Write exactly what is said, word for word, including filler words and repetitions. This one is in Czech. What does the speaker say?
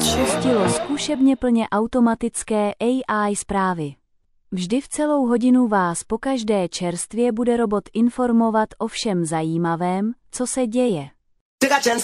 spustilo zkušebně plně automatické A I zprávy. Vždy v celou hodinu vás pokaždé čerstvě bude robot informovat o všem zajímavém, co se děje.